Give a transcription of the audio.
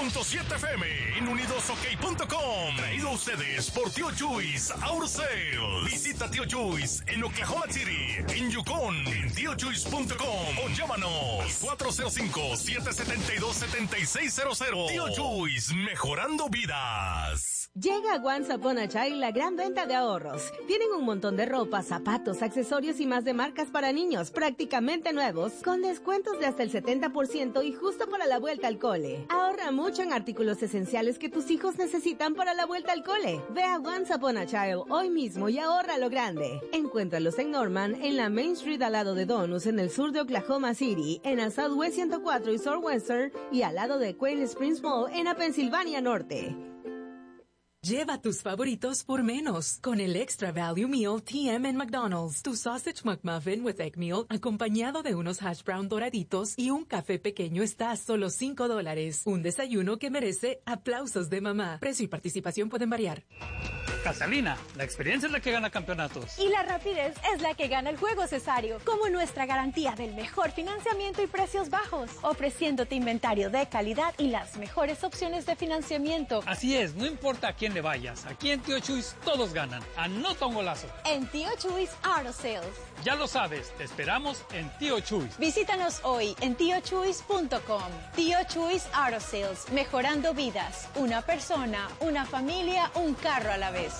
97.7 FM en unidosok.com. Traído a ustedes por Tío Chuys Auto Sales. Visita Tío Chuys en Oklahoma City, en Yukon, en tiochuys.com o llámanos 405-772-7600. Tío Chuys, mejorando vidas. Llega a Once Upon a Child la gran venta de ahorros. Tienen un montón de ropa, zapatos, accesorios y más de marcas para niños prácticamente nuevos, con descuentos de hasta el 70% y justo para la vuelta al cole. Ahorra mucho en artículos esenciales que tus hijos necesitan para la vuelta al cole. Ve a Once Upon a Child hoy mismo y ahorra lo grande. Encuéntralos en Norman, en la Main Street al lado de Donus, en el sur de Oklahoma City, en la Southwest 104 y Southwestern, y al lado de Quail Springs Mall en la Pensilvania Norte. Lleva tus favoritos por menos con el Extra Value Meal TM en McDonald's. Tu Sausage McMuffin with Egg Meal acompañado de unos hash brown doraditos y un café pequeño está a solo $5. Un desayuno que merece aplausos de mamá. Precio y participación pueden variar. Casalina, la experiencia es la que gana campeonatos. Y la rapidez es la que gana el juego, Cesario. Como nuestra garantía del mejor financiamiento y precios bajos, ofreciéndote inventario de calidad y las mejores opciones de financiamiento. Así es, no importa a quién le vayas, aquí en Tío Chuys todos ganan. Anota un golazo. En Tío Chuys Auto Sales. Ya lo sabes, te esperamos en Tío Chuys. Visítanos hoy en tiochuys.com. Tío Chuys Auto Sales, mejorando vidas. Una persona, una familia, un carro a la vez.